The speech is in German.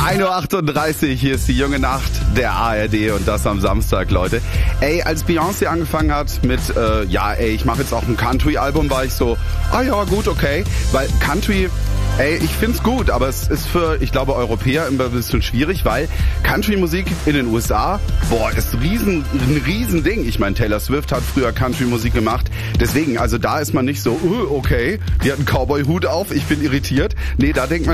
1:38 Uhr, hier ist die junge Nacht der ARD und das am Samstag, Leute. Ey, als Beyoncé angefangen hat mit, ich mache jetzt auch ein Country-Album, war ich so, ja, gut, okay. Weil Country, ich find's gut, aber es ist für, ich glaube, Europäer immer ein bisschen schwierig, weil Country-Musik in den USA, ist ein Riesending. Ich meine, Taylor Swift hat früher Country-Musik gemacht. Deswegen, also da ist man nicht so, okay, die hat einen Cowboy-Hut auf, ich bin irritiert. Nee, da denkt man